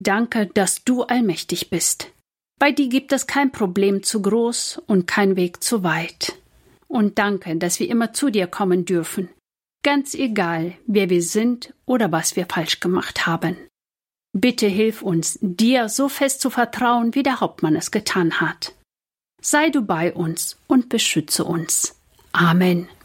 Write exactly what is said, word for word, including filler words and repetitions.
danke, dass du allmächtig bist. Bei dir gibt es kein Problem zu groß und kein Weg zu weit. Und danke, dass wir immer zu dir kommen dürfen. Ganz egal, wer wir sind oder was wir falsch gemacht haben. Bitte hilf uns, dir so fest zu vertrauen, wie der Hauptmann es getan hat. Sei du bei uns und beschütze uns. Amen.